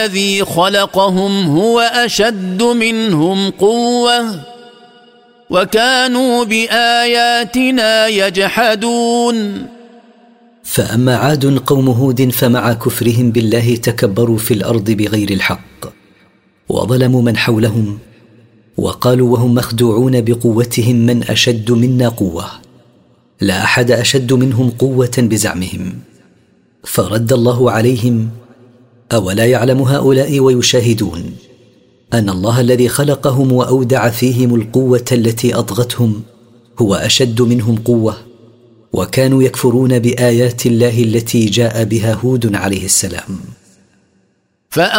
الذي خلقهم هو أشد منهم قوة وكانوا بآياتنا يجحدون. فأما عاد قوم هود فمع كفرهم بالله تكبروا في الأرض بغير الحق وظلموا من حولهم وقالوا وهم مخدوعون بقوتهم من أشد منا قوة، لا أحد أشد منهم قوة بزعمهم. فرد الله عليهم: أولا يعلم هؤلاء ويشاهدون أن الله الذي خلقهم وأودع فيهم القوة التي أطغتهم هو أشد منهم قوة، وكانوا يكفرون بآيات الله التي جاء بها هود عليه السلام.